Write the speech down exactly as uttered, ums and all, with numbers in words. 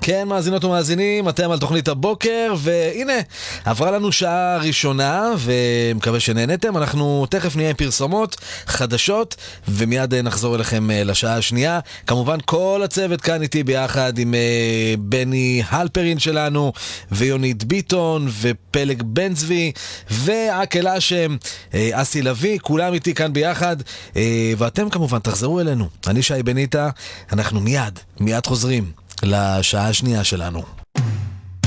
כן, מאזינות ומאזינים, אתם על תוכנית הבוקר, והנה, עברה לנו שעה ראשונה, ומקווה שנהנתם. אנחנו תכף נהיה עם פרסומות חדשות, ומיד נחזור אליכם לשעה השנייה. כמובן, כל הצוות כאן איתי ביחד עם בני הלפרין שלנו, ויונית ביטון, ופלג בן צבי, ועקל אשם, אסי לוי, כולם איתי כאן ביחד, ואתם כמובן תחזרו אלינו. אני שי בניטה, אנחנו מיד, מיד חוזרים לשעה השנייה שלנו.